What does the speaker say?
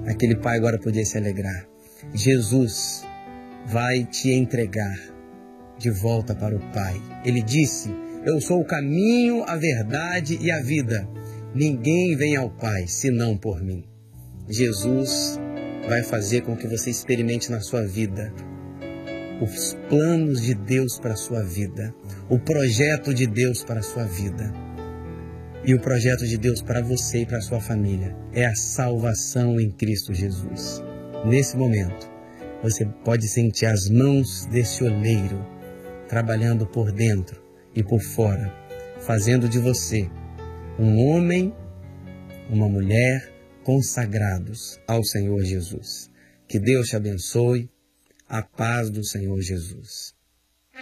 Aquele pai agora podia se alegrar. Jesus vai te entregar de volta para o Pai. Ele disse: eu sou o caminho, a verdade e a vida. Ninguém vem ao Pai senão por mim. Jesus vai fazer com que você experimente na sua vida os planos de Deus para a sua vida, o projeto de Deus para a sua vida. E o projeto de Deus para você e para a sua família é a salvação em Cristo Jesus. Nesse momento, você pode sentir as mãos desse oleiro trabalhando por dentro e por fora, fazendo de você um homem, uma mulher consagrados ao Senhor Jesus. Que Deus te abençoe. A paz do Senhor Jesus.